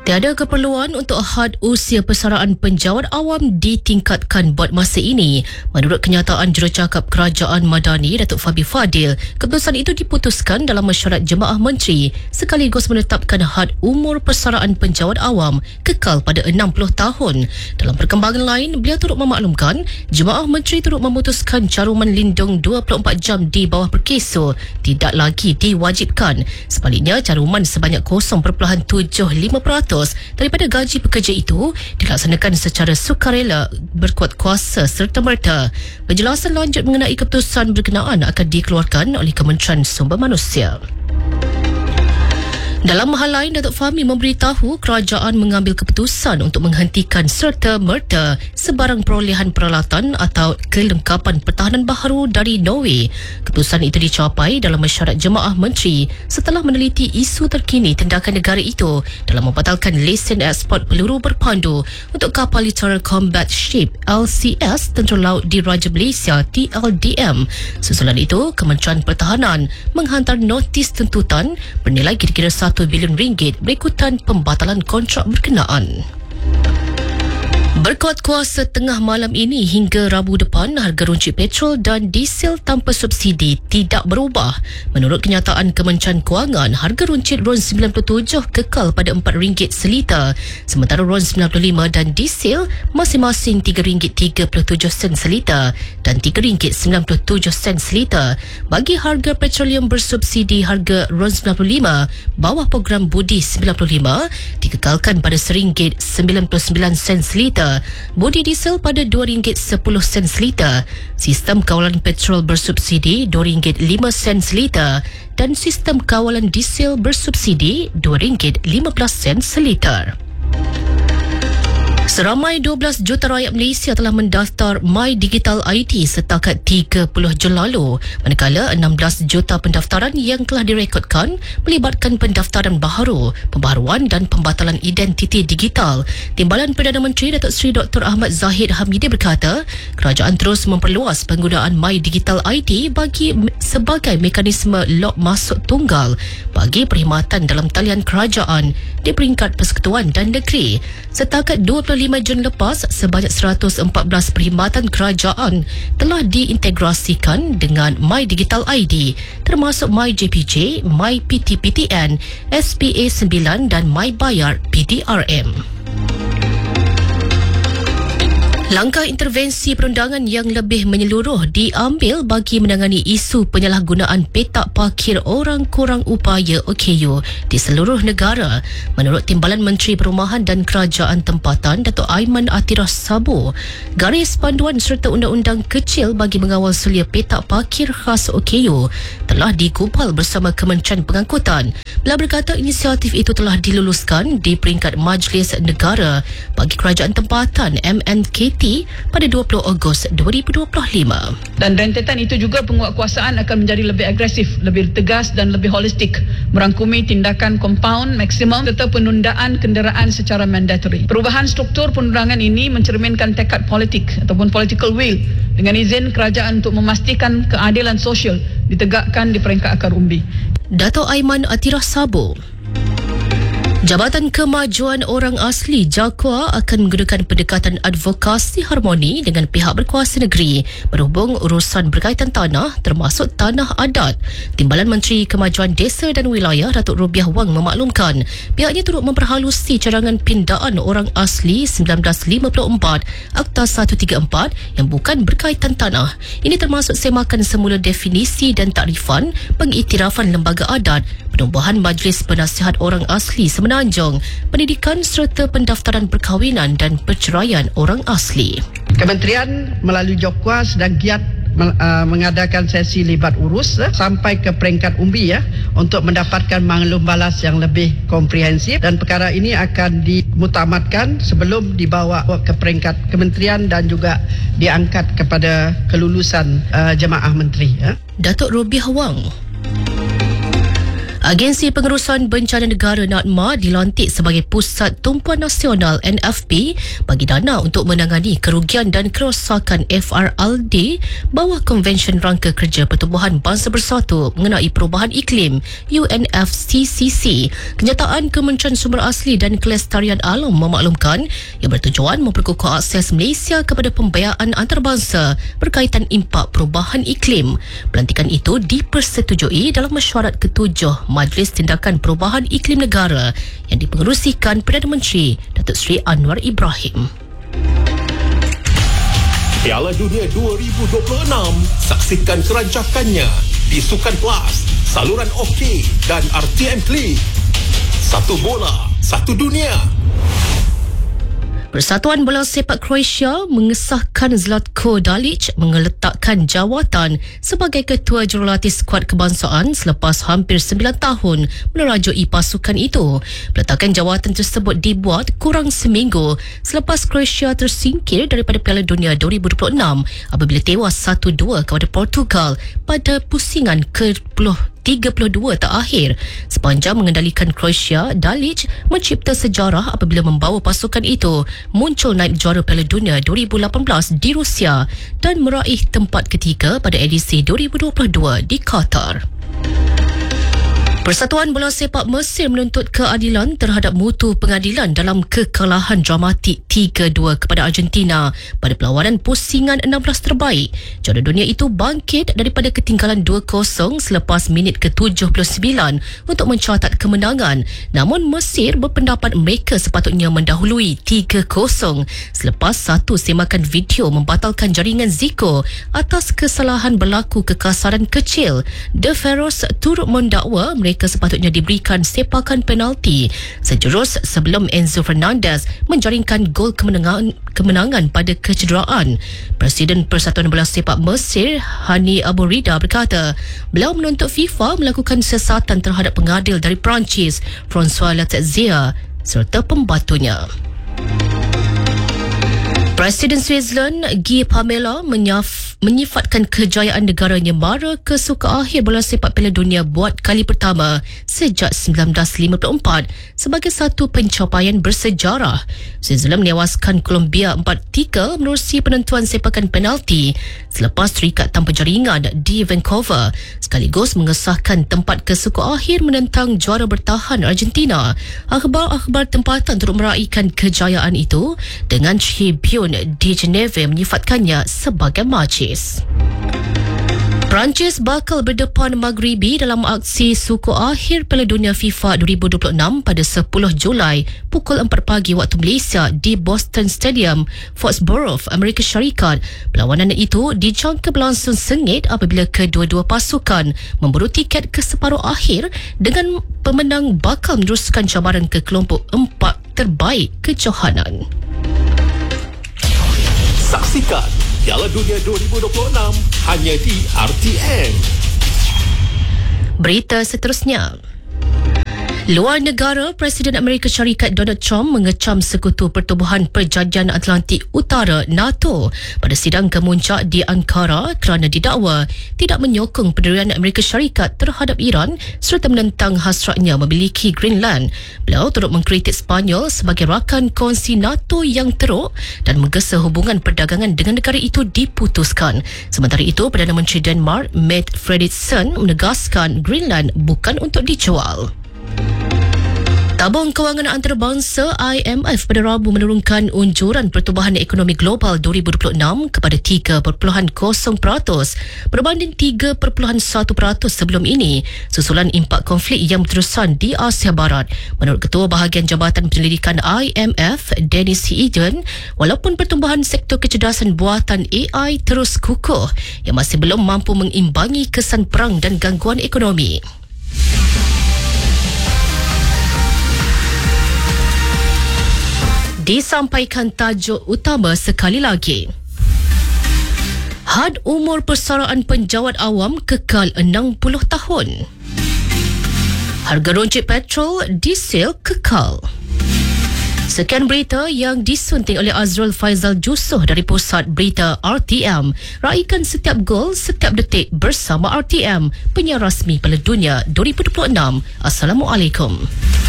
Tiada keperluan untuk had usia persaraan penjawat awam ditingkatkan buat masa ini. Menurut kenyataan Jurucakap Kerajaan Madani, Datuk Fabi Fadil, keputusan itu diputuskan dalam mesyuarat Jemaah Menteri sekaligus menetapkan had umur persaraan penjawat awam kekal pada 60 tahun. Dalam perkembangan lain, beliau turut memaklumkan Jemaah Menteri turut memutuskan caruman lindung 24 jam di bawah perkeso tidak lagi diwajibkan. Sebaliknya, caruman sebanyak 0.75% daripada gaji pekerja itu dilaksanakan secara sukarela, berkuat kuasa serta merta. Penjelasan lanjut mengenai keputusan berkenaan akan dikeluarkan oleh Kementerian Sumber Manusia. Dalam hal lain, Datuk Fahmi memberitahu kerajaan mengambil keputusan untuk menghentikan serta-merta sebarang perolehan peralatan atau kelengkapan pertahanan baharu dari Norway. Keputusan itu dicapai dalam mesyuarat Jemaah Menteri setelah meneliti isu terkini tindakan negara itu dalam membatalkan lesen ekspor peluru berpandu untuk kapal Littoral Combat Ship LCS Tentera Laut Diraja Malaysia TLDM. Susulan itu, Kementerian Pertahanan menghantar notis tuntutan bernilai kira-kira RM1 bilion berikutan pembatalan kontrak berkenaan. Berkuat kuasa tengah malam ini hingga Rabu depan, harga runcit petrol dan diesel tanpa subsidi tidak berubah. Menurut kenyataan Kementerian Kewangan, harga runcit RON 97 kekal pada RM4 seliter, sementara RON 95 dan diesel masing-masing RM3.37 seliter dan RM3.97 seliter. Bagi harga petroleum bersubsidi, harga RON 95 bawah program Budi 95 dikekalkan pada RM1.99 seliter. Bodi diesel pada RM2.10 seliter, sistem kawalan petrol bersubsidi RM2.05 seliter dan sistem kawalan diesel bersubsidi RM2.15 seliter. Seramai 12 juta rakyat Malaysia telah mendaftar My Digital ID setakat 30 Jun lalu, manakala 16 juta pendaftaran yang telah direkodkan melibatkan pendaftaran baharu, pembaharuan dan pembatalan identiti digital. Timbalan Perdana Menteri Datuk Seri Dr. Ahmad Zahid Hamidi berkata, kerajaan terus memperluas penggunaan My Digital ID sebagai mekanisme log masuk tunggal bagi perkhidmatan dalam talian kerajaan di peringkat persekutuan dan negeri. Setakat 25 Jun lepas, sebanyak 114 perkhidmatan kerajaan telah diintegrasikan dengan My Digital ID, termasuk My JPJ, My PTPTN, SPA 9 dan My Bayar PDRM. Langkah intervensi perundangan yang lebih menyeluruh diambil bagi menangani isu penyalahgunaan petak parkir orang kurang upaya OKU di seluruh negara. Menurut Timbalan Menteri Perumahan dan Kerajaan Tempatan Datuk Aiman Attirah Sabo, garis panduan serta undang-undang kecil bagi mengawal sulia petak parkir khas OKU telah digubal bersama Kementerian Pengangkutan. Beliau berkata inisiatif itu telah diluluskan di peringkat Majlis Negara bagi Kerajaan Tempatan MNKT pada 20 Ogos 2025. Dan rentetan itu juga penguatkuasaan akan menjadi lebih agresif, lebih tegas dan lebih holistik, merangkumi tindakan compound maksimum serta penundaan kenderaan secara mandatory. Perubahan struktur perundangan ini mencerminkan tekad politik ataupun political will dengan izin kerajaan untuk memastikan keadilan sosial ditegakkan di peringkat akar umbi. Datuk Aiman Attirah Sabo. Jabatan Kemajuan Orang Asli JAKWA akan menggunakan pendekatan advokasi harmoni dengan pihak berkuasa negeri berhubung urusan berkaitan tanah termasuk tanah adat. Timbalan Menteri Kemajuan Desa dan Wilayah Datuk Rubiah Wang memaklumkan pihaknya turut memperhalusi cadangan pindaan orang asli 1954 Akta 134 yang bukan berkaitan tanah. Ini termasuk semakan semula definisi dan takrifan pengiktirafan lembaga adat, penumbuhan Majlis Penasihat Orang Asli Semenanjung, pendidikan serta pendaftaran perkahwinan dan perceraian orang asli. Kementerian melalui JAKWA sedang giat mengadakan sesi libat urus sampai ke peringkat umbi untuk mendapatkan maklum balas yang lebih komprehensif, dan perkara ini akan dimutamatkan sebelum dibawa ke peringkat kementerian dan juga diangkat kepada kelulusan jemaah menteri. Datuk Rubiah Wang. Agensi Pengurusan Bencana Negara NADMA dilantik sebagai Pusat Tumpuan Nasional NFP bagi dana untuk menangani kerugian dan kerosakan FRLD bawah Konvensyen Rangka Kerja Pertubuhan Bangsa Bersatu mengenai perubahan iklim UNFCCC. Kenyataan Kementerian Sumber Asli dan Kelestarian Alam memaklumkan ia bertujuan memperkukuh akses Malaysia kepada pembiayaan antarabangsa berkaitan impak perubahan iklim. Pelantikan itu dipersetujui dalam mesyuarat ke-7 Majlis Tindakan Perubahan Iklim Negara yang dipengerusikan Perdana Menteri Datuk Seri Anwar Ibrahim. Piala Dunia 2026, saksikan kerancakannya di Sukan Plus, saluran OK dan RTM Klik. Satu bola, satu dunia. Persatuan Bola Sepak Croatia mengesahkan Zlatko Dalic mengeletakkan jawatan sebagai Ketua Jurulatih Skuad Kebangsaan selepas hampir 9 tahun menerajui pasukan itu. Peletakan jawatan tersebut dibuat kurang seminggu selepas Croatia tersingkir daripada Piala Dunia 2026 apabila tewas 1-2 kepada Portugal pada pusingan ke-32 terakhir. Sepanjang mengendalikan Croatia, Dalic mencipta sejarah apabila membawa pasukan itu muncul naib juara Piala Dunia 2018 di Rusia dan meraih tempat ketiga pada edisi 2022 di Qatar. Persatuan Bola Sepak Mesir menuntut keadilan terhadap mutu pengadilan dalam kekalahan dramatik 3-2 kepada Argentina pada perlawanan pusingan 16 terbaik. Juara dunia itu bangkit daripada ketinggalan 2-0 selepas minit ke-79 untuk mencatat kemenangan. Namun Mesir berpendapat mereka sepatutnya mendahului 3-0 selepas satu semakan video membatalkan jaringan Zico atas kesalahan berlaku kekasaran kecil. De Ferros turut mendakwa mereka sepatutnya diberikan sepakan penalti sejurus sebelum Enzo Fernandez menjaringkan gol kemenangan pada kecederaan. Presiden Persatuan Bola Sepak Mesir, Hani Abu Rida, berkata beliau menuntut FIFA melakukan siasatan terhadap pengadil dari Perancis, François Letizia, serta pembantunya. Presiden Switzerland Guy Parmelin menyifatkan kejayaan negaranya mara ke suka akhir bola sepak Piala Dunia buat kali pertama sejak 1954 sebagai satu pencapaian bersejarah. Switzerland menewaskan Colombia 4-3 menerusi penentuan sepakan penalti selepas terikat tanpa jaringan di Vancouver, sekaligus mengesahkan tempat ke suka akhir menentang juara bertahan Argentina. Akhbar-akhbar tempatan turut meraihkan kejayaan itu dengan Tribune di Geneva menyifatkannya sebagai majlis. Perancis bakal berdepan Maghribi dalam aksi suku akhir Piala Dunia FIFA 2026 pada 10 Julai pukul 4 pagi waktu Malaysia di Boston Stadium, Foxborough, Amerika Syarikat. Perlawanan itu dijangka berlangsung sengit apabila kedua-dua pasukan memburu tiket ke separuh akhir dengan pemenang bakal meneruskan cabaran ke kelompok 4 terbaik kejohanan. Saksikan Piala Dunia 2026 hanya di RTM. Berita seterusnya. Luar negara, Presiden Amerika Syarikat Donald Trump mengecam Sekutu Pertubuhan Perjanjian Atlantik Utara NATO pada sidang kemuncak di Ankara kerana didakwa tidak menyokong pendirian Amerika Syarikat terhadap Iran serta menentang hasratnya memiliki Greenland. Beliau turut mengkritik Sepanyol sebagai rakan kongsi NATO yang teruk dan menggesa hubungan perdagangan dengan negara itu diputuskan. Sementara itu, Perdana Menteri Denmark Mette Frederiksen menegaskan Greenland bukan untuk dijual. Tabung Kewangan Antarabangsa IMF pada Rabu menurunkan unjuran pertumbuhan ekonomi global 2026 kepada 3.0% berbanding 3.1% sebelum ini, susulan impak konflik yang berterusan di Asia Barat. Menurut Ketua Bahagian Jabatan Penyelidikan IMF, Dennis Eden, walaupun pertumbuhan sektor kecerdasan buatan AI terus kukuh, ia masih belum mampu mengimbangi kesan perang dan gangguan ekonomi. Disampaikan tajuk utama sekali lagi. Had umur persaraan penjawat awam kekal 60 tahun. Harga runcit petrol, diesel kekal. Sekian berita yang disunting oleh Azrul Faizal Jusoh dari Pusat Berita RTM. Raikan setiap gol, setiap detik bersama RTM, penyiar rasmi Piala Dunia 2026. Assalamualaikum.